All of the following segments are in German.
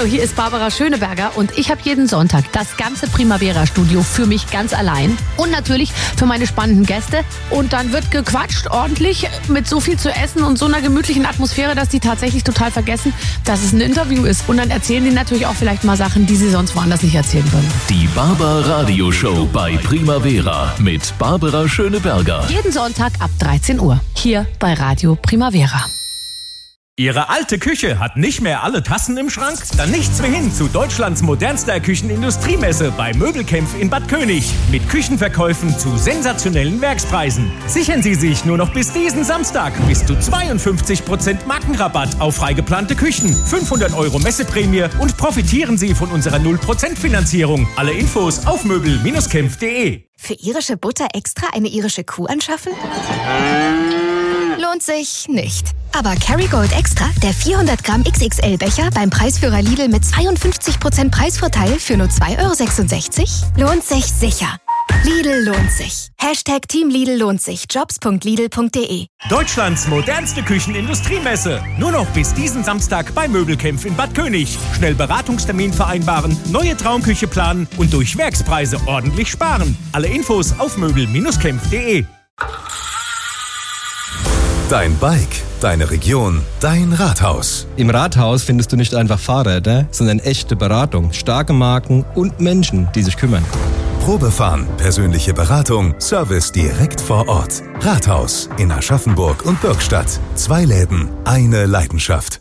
Hallo, hier ist Barbara Schöneberger und ich habe jeden Sonntag das ganze Primavera-Studio für mich ganz allein und natürlich für meine spannenden Gäste. Und dann wird gequatscht ordentlich mit so viel zu essen und so einer gemütlichen Atmosphäre, dass die tatsächlich total vergessen, dass es ein Interview ist. Und dann erzählen die natürlich auch vielleicht mal Sachen, die sie sonst woanders nicht erzählen würden. Die Barbar-Radio-Show bei Primavera mit Barbara Schöneberger. Jeden Sonntag ab 13 Uhr hier bei Radio Primavera. Ihre alte Küche hat nicht mehr alle Tassen im Schrank? Dann nichts mehr hin zu Deutschlands modernster Küchenindustriemesse bei Möbelkämpf in Bad König. Mit Küchenverkäufen zu sensationellen Werkspreisen. Sichern Sie sich nur noch bis diesen Samstag bis zu 52% Markenrabatt auf freigeplante Küchen, 500 € Messeprämie und profitieren Sie von unserer 0% Finanzierung. Alle Infos auf möbel-kämpf.de. Für irische Butter extra eine irische Kuh anschaffen? Lohnt sich nicht. Aber Kerrygold Extra, der 400 Gramm XXL-Becher beim Preisführer Lidl mit 52% Preisvorteil für nur 2,66 €, lohnt sich sicher. Lidl lohnt sich. Hashtag Team Lidl lohnt sich. Jobs.lidl.de. Deutschlands modernste Küchenindustriemesse. Nur noch bis diesen Samstag bei Möbelkämpf in Bad König. Schnell Beratungstermin vereinbaren, neue Traumküche planen und durch Werkspreise ordentlich sparen. Alle Infos auf möbel-kämpf.de. Dein Bike, deine Region, dein Rathaus. Im Rathaus findest du nicht einfach Fahrräder, sondern echte Beratung, starke Marken und Menschen, die sich kümmern. Probefahren, persönliche Beratung, Service direkt vor Ort. Rathaus in Aschaffenburg und Bürgstadt. 2 Läden, eine Leidenschaft.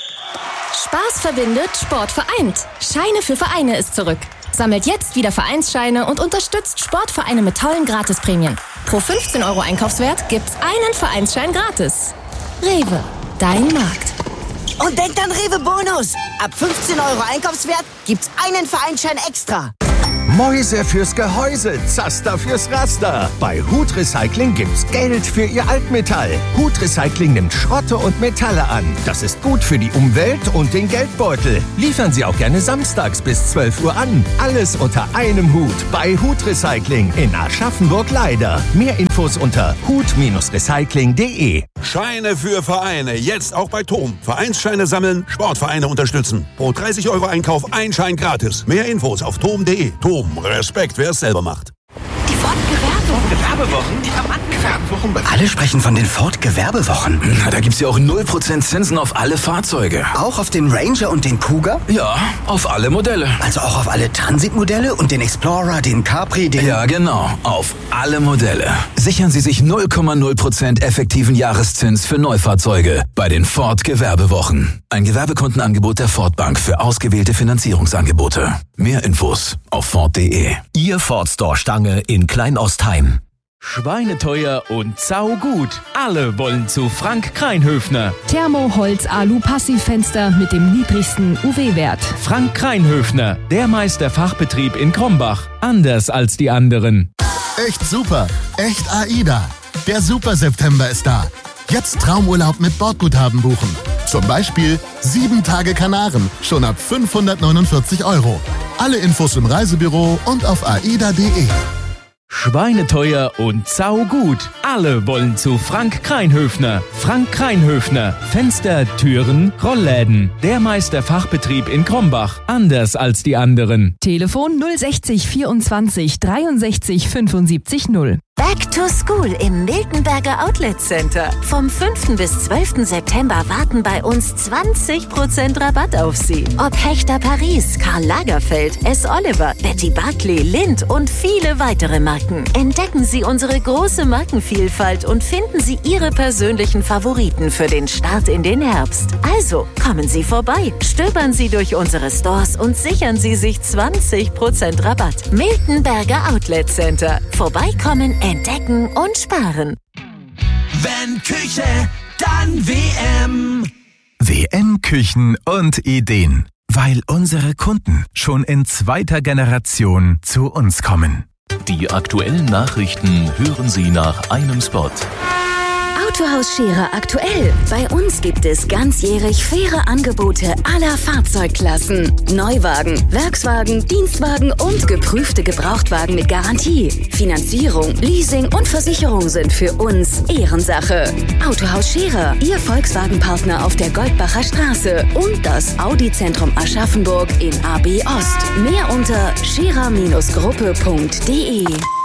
Spaß verbindet, Sport vereint. Scheine für Vereine ist zurück. Sammelt jetzt wieder Vereinsscheine und unterstützt Sportvereine mit tollen Gratisprämien. Pro 15 € Einkaufswert gibt's einen Vereinsschein gratis. Rewe, dein Markt. Und denkt an Rewe Bonus. Ab 15 € Einkaufswert gibt's einen Vereinsschein extra. Mäuse fürs Gehäuse, Zaster fürs Raster. Bei Hut Recycling gibt's Geld für Ihr Altmetall. Hut Recycling nimmt Schrotte und Metalle an. Das ist gut für die Umwelt und den Geldbeutel. Liefern Sie auch gerne samstags bis 12 Uhr an. Alles unter einem Hut bei Hut Recycling in Aschaffenburg-Leider. Mehr Infos unter hut-recycling.de. Scheine für Vereine, jetzt auch bei TOM. Vereinsscheine sammeln, Sportvereine unterstützen. Pro 30 € Einkauf ein Schein gratis. Mehr Infos auf tom.de. TOM, Respekt, wer es selber macht. Die Ford-Gewerbewochen? Die Gewerbewochen? Alle sprechen von den Ford-Gewerbewochen. Na, da gibt's ja auch 0% Zinsen auf alle Fahrzeuge. Auch auf den Ranger und den Kuga? Ja, auf alle Modelle. Also auch auf alle Transitmodelle und den Explorer, den Capri, den... Ja, genau, auf alle Modelle. Sichern Sie sich 0,0% effektiven Jahreszins für Neufahrzeuge bei den Ford-Gewerbewochen. Ein Gewerbekundenangebot der Ford Bank für ausgewählte Finanzierungsangebote. Mehr Infos auf Ford.de. Ihr Ford Store Stange in Kleinostheim. Schweineteuer und saugut. Alle wollen zu Frank Kreinhöfner. Thermo-Holz-Alu-Passivfenster mit dem niedrigsten UW-Wert. Frank Kreinhöfner, der Meisterfachbetrieb in Krombach. Anders als die anderen. Echt super. Echt AIDA. Der Super September ist da. Jetzt Traumurlaub mit Bordguthaben buchen. Zum Beispiel 7 Tage Kanaren, schon ab 549 €. Alle Infos im Reisebüro und auf aida.de. Schweineteuer und saugut. Alle wollen zu Frank Kreinhöfner. Frank Kreinhöfner. Fenster, Türen, Rollläden. Der Meisterfachbetrieb in Krombach. Anders als die anderen. Telefon 060 24 63 75 0. Back to School im Miltenberger Outlet Center. Vom 5. bis 12. September warten bei uns 20% Rabatt auf Sie. Ob Hechter Paris, Karl Lagerfeld, S. Oliver, Betty Barclay, Lindt und viele weitere Marken. Entdecken Sie unsere große Markenvielfalt und finden Sie Ihre persönlichen Favoriten für den Start in den Herbst. Also, kommen Sie vorbei, stöbern Sie durch unsere Stores und sichern Sie sich 20% Rabatt. Miltenberger Outlet Center. Vorbeikommen, entdecken und sparen. Wenn Küche, dann WM. WM Küchen und Ideen. Weil unsere Kunden schon in 2. Generation zu uns kommen. Die aktuellen Nachrichten hören Sie nach einem Spot. Autohaus Scherer aktuell. Bei uns gibt es ganzjährig faire Angebote aller Fahrzeugklassen. Neuwagen, Werkswagen, Dienstwagen und geprüfte Gebrauchtwagen mit Garantie. Finanzierung, Leasing und Versicherung sind für uns Ehrensache. Autohaus Scherer, Ihr Volkswagen-Partner auf der Goldbacher Straße und das Audi-Zentrum Aschaffenburg in AB Ost. Mehr unter scherer-gruppe.de.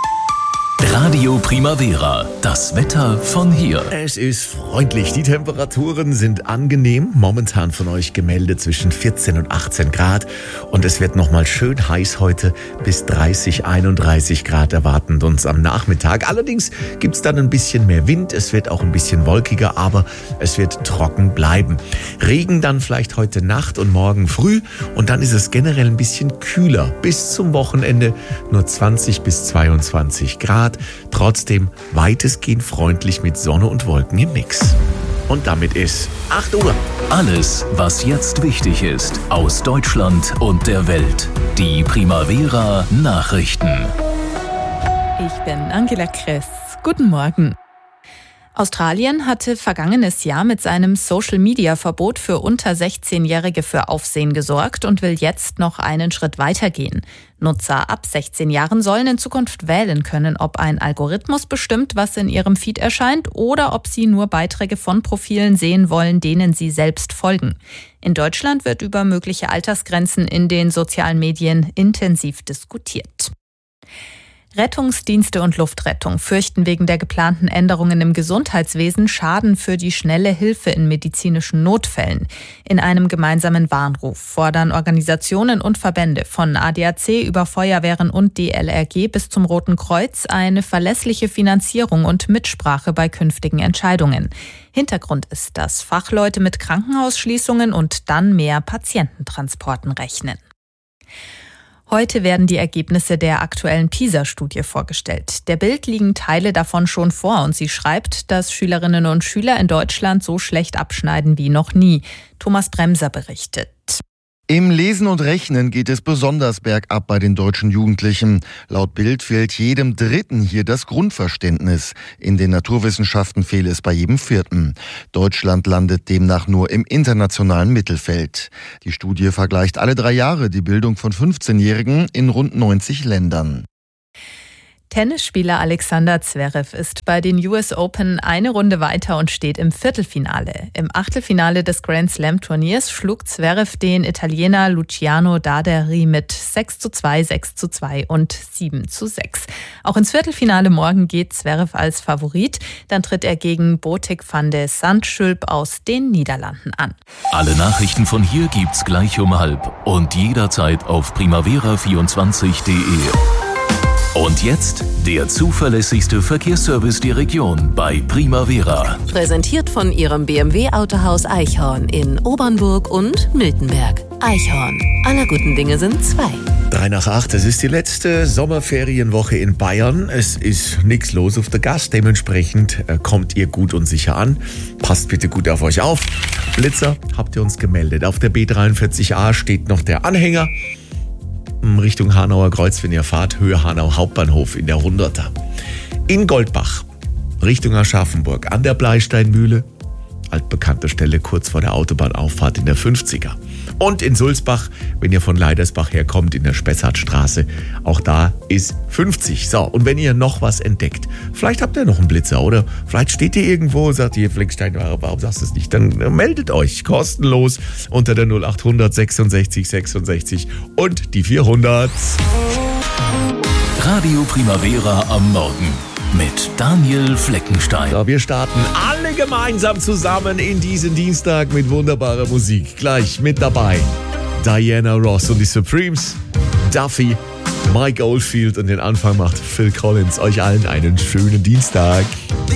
Radio Primavera, das Wetter von hier. Es ist freundlich, die Temperaturen sind angenehm. Momentan von euch gemeldet zwischen 14 und 18 Grad. Und es wird nochmal schön heiß heute, bis 30, 31 Grad erwarten uns am Nachmittag. Allerdings gibt es dann ein bisschen mehr Wind, es wird auch ein bisschen wolkiger, aber es wird trocken bleiben. Regen dann vielleicht heute Nacht und morgen früh und dann ist es generell ein bisschen kühler. Bis zum Wochenende nur 20 bis 22 Grad. Trotzdem weitestgehend freundlich mit Sonne und Wolken im Mix. Und damit ist 8 Uhr. Alles, was jetzt wichtig ist, aus Deutschland und der Welt. Die Primavera Nachrichten. Ich bin Angela Kress. Guten Morgen. Australien hatte vergangenes Jahr mit seinem Social-Media-Verbot für unter 16-Jährige für Aufsehen gesorgt und will jetzt noch einen Schritt weitergehen. Nutzer ab 16 Jahren sollen in Zukunft wählen können, ob ein Algorithmus bestimmt, was in ihrem Feed erscheint, oder ob sie nur Beiträge von Profilen sehen wollen, denen sie selbst folgen. In Deutschland wird über mögliche Altersgrenzen in den sozialen Medien intensiv diskutiert. Rettungsdienste und Luftrettung fürchten wegen der geplanten Änderungen im Gesundheitswesen Schaden für die schnelle Hilfe in medizinischen Notfällen. In einem gemeinsamen Warnruf fordern Organisationen und Verbände von ADAC über Feuerwehren und DLRG bis zum Roten Kreuz eine verlässliche Finanzierung und Mitsprache bei künftigen Entscheidungen. Hintergrund ist, dass Fachleute mit Krankenhausschließungen und dann mehr Patiententransporten rechnen. Heute werden die Ergebnisse der aktuellen PISA-Studie vorgestellt. Der Bild liegen Teile davon schon vor und sie schreibt, dass Schülerinnen und Schüler in Deutschland so schlecht abschneiden wie noch nie. Thomas Bremser berichtet. Im Lesen und Rechnen geht es besonders bergab bei den deutschen Jugendlichen. Laut Bild fehlt jedem Dritten hier das Grundverständnis. In den Naturwissenschaften fehle es bei jedem Vierten. Deutschland landet demnach nur im internationalen Mittelfeld. Die Studie vergleicht alle 3 Jahre die Bildung von 15-Jährigen in rund 90 Ländern. Tennisspieler Alexander Zverev ist bei den US Open eine Runde weiter und steht im Viertelfinale. Im Achtelfinale des Grand Slam Turniers schlug Zverev den Italiener Luciano Daderi mit 6:2, 6:2 und 7:6. Auch ins Viertelfinale morgen geht Zverev als Favorit. Dann tritt er gegen Botic van de Zandschulp aus den Niederlanden an. Alle Nachrichten von hier gibt's gleich um 12:30 und jederzeit auf primavera24.de. Und jetzt der zuverlässigste Verkehrsservice der Region bei Primavera. Präsentiert von Ihrem BMW-Autohaus Eichhorn in Obernburg und Miltenberg. Eichhorn. Aller guten Dinge sind 2. 7:55, es ist die letzte Sommerferienwoche in Bayern. Es ist nichts los auf der Gas, dementsprechend kommt ihr gut und sicher an. Passt bitte gut auf euch auf. Blitzer, habt ihr uns gemeldet. Auf der B43a steht noch der Anhänger. Richtung Hanauer Kreuz, wenn ihr fahrt, Höhe Hanau Hauptbahnhof in der 100er. In Goldbach, Richtung Aschaffenburg, an der Bleisteinmühle, altbekannte Stelle kurz vor der Autobahnauffahrt in der 50er. Und in Sulzbach, wenn ihr von Leidersbach herkommt, in der Spessartstraße, auch da ist 50. So, und wenn ihr noch was entdeckt, vielleicht habt ihr noch einen Blitzer oder vielleicht steht ihr irgendwo und sagt ihr, Fleckstein, warum sagst du es nicht? Dann meldet euch kostenlos unter der 0800 66 66 und die 400. Radio Primavera am Morgen mit Daniel Fleckenstein. So, wir starten alle gemeinsam zusammen in diesen Dienstag mit wunderbarer Musik. Gleich mit dabei Diana Ross und die Supremes, Duffy, Mike Oldfield und den Anfang macht Phil Collins. Euch allen einen schönen Dienstag.